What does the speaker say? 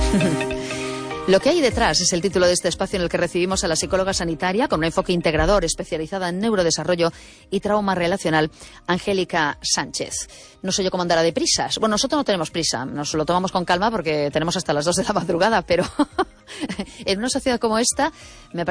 Lo que hay detrás es el título de este espacio en el que recibimos a la psicóloga sanitaria con un enfoque integrador especializada en neurodesarrollo y trauma relacional, Angélica Sánchez. No sé yo cómo andará de prisas. Bueno, nosotros no tenemos prisa, nos lo tomamos con calma porque tenemos hasta las 2 de la madrugada, pero en una sociedad como esta me parece